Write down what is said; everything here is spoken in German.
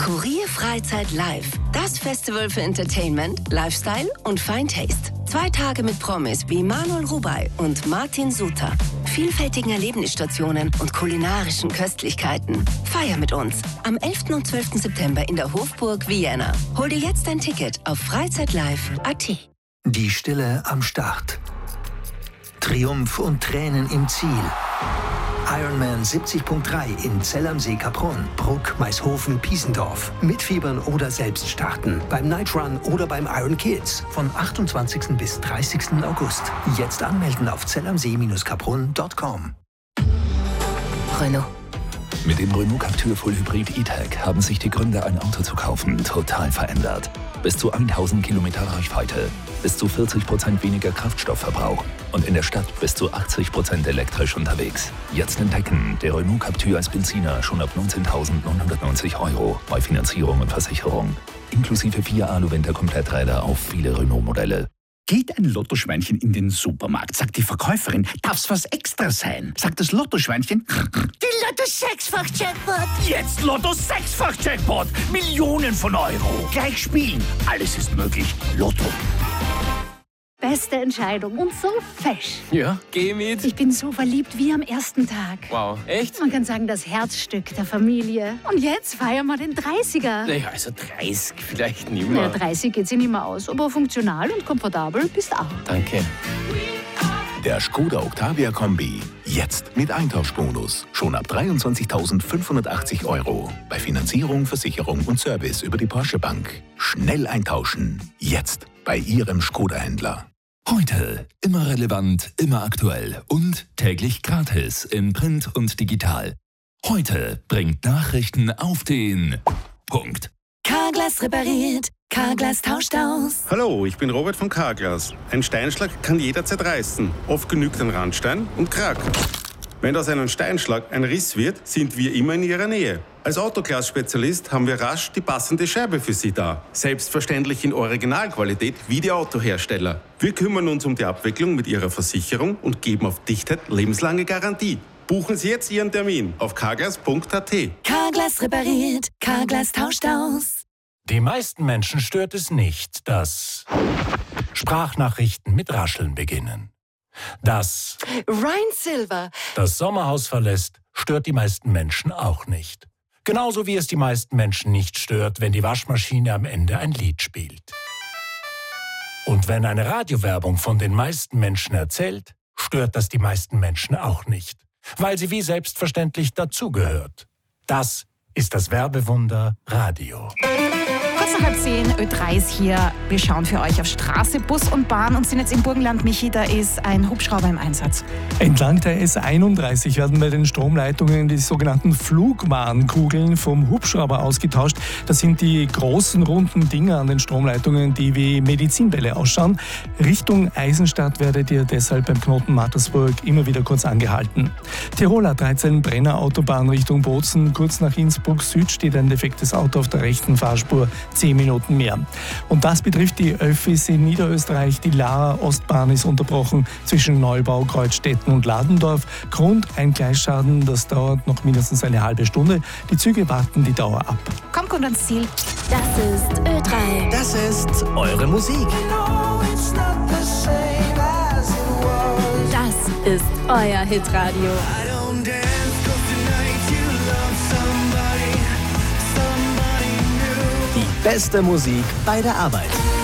Kurier Freizeit Live. Das Festival für Entertainment, Lifestyle und Fine Taste. 2 Tage mit Promis wie Manuel Rubey und Martin Suter. Vielfältigen Erlebnisstationen und kulinarischen Köstlichkeiten. Feier mit uns am 11. und 12. September in der Hofburg Vienna. Hol dir jetzt ein Ticket auf freizeitlive.at. Die Stille am Start. Triumph und Tränen im Ziel. Ironman 70.3 in Zell am See, Kaprun, Bruck, Maishofen, Piesendorf. Mitfiebern oder selbst starten. Beim Night Run oder beim Iron Kids. Von 28. bis 30. August. Jetzt anmelden auf zellamsee-kaprun.com. Renault. Mit dem Renault Captur Full Hybrid E-Tech haben sich die Gründe, ein Auto zu kaufen, total verändert. Bis zu 1000 Kilometer Reichweite, bis zu 40% weniger Kraftstoffverbrauch und in der Stadt bis zu 80% elektrisch unterwegs. Jetzt entdecken, der Renault Captur als Benziner schon ab 19.990 € bei Finanzierung und Versicherung. Inklusive 4 Alu-Winter-Kompletträder auf viele Renault-Modelle. Geht ein Lottoschweinchen in den Supermarkt, sagt die Verkäuferin, darf's was extra sein? Sagt das Lottoschweinchen, die Lotto-6-fach-Jackpot. Jetzt Lotto-6-fach-Jackpot. Millionen von Euro. Gleich spielen. Alles ist möglich. Lotto. Beste Entscheidung und so fesch. Ja, geh mit. Ich bin so verliebt wie am ersten Tag. Wow, echt? Man kann sagen, das Herzstück der Familie. Und jetzt feiern wir den 30er. Naja, also 30 vielleicht nicht Ja, mehr. 30 geht sich nicht mehr aus, aber funktional und komfortabel bist auch. Danke. Der Skoda Octavia Kombi. Jetzt mit Eintauschbonus. Schon ab 23.580 €. Bei Finanzierung, Versicherung und Service über die Porsche Bank. Schnell eintauschen. Jetzt bei Ihrem Skoda-Händler. Heute immer relevant, immer aktuell und täglich gratis in Print und digital. Heute bringt Nachrichten auf den Punkt. Carglass repariert. Carglass tauscht aus. Hallo, ich bin Robert von Carglass. Ein Steinschlag kann jederzeit reißen. Oft genügt ein Randstein und Krack. Wenn aus einem Steinschlag ein Riss wird, sind wir immer in Ihrer Nähe. Als Autoglas-Spezialist haben wir rasch die passende Scheibe für Sie da. Selbstverständlich in Originalqualität wie die Autohersteller. Wir kümmern uns um die Abwicklung mit Ihrer Versicherung und geben auf Dichtheit lebenslange Garantie. Buchen Sie jetzt Ihren Termin auf carglass.at. Carglass repariert. Carglass tauscht aus. Die meisten Menschen stört es nicht, dass Sprachnachrichten mit Rascheln beginnen. Dass Ryan Silver. das Sommerhaus verlässt, stört die meisten Menschen auch nicht. Genauso wie es die meisten Menschen nicht stört, wenn die Waschmaschine am Ende ein Lied spielt. Und wenn eine Radiowerbung von den meisten Menschen erzählt, stört das die meisten Menschen auch nicht, weil sie wie selbstverständlich dazugehört. Das ist das Werbewunder Radio. Kurz nach 10, Ö3 ist hier. Wir schauen für euch auf Straße, Bus und Bahn und sind jetzt im Burgenland. Michi, da ist ein Hubschrauber im Einsatz. Entlang der S31 werden bei den Stromleitungen die sogenannten Flugmahnkugeln vom Hubschrauber ausgetauscht. Das sind die großen, runden Dinger an den Stromleitungen, die wie Medizinbälle ausschauen. Richtung Eisenstadt werdet ihr deshalb beim Knoten Mattersburg immer wieder kurz angehalten. Tiroler 13 Brenner Autobahn Richtung Bozen. Kurz nach Innsbruck Süd steht ein defektes Auto auf der rechten Fahrspur. 10 Minuten mehr. Und das betrifft die Öffis in Niederösterreich. Die Laaer Ostbahn ist unterbrochen zwischen Neubau, Kreuzstetten und Ladendorf. Grund ein Gleisschaden, das dauert noch mindestens eine halbe Stunde. Die Züge warten die Dauer ab. Kommt ans Ziel. Das ist Ö3. Das ist eure Musik. Das ist euer Hitradio. Die beste Musik bei der Arbeit.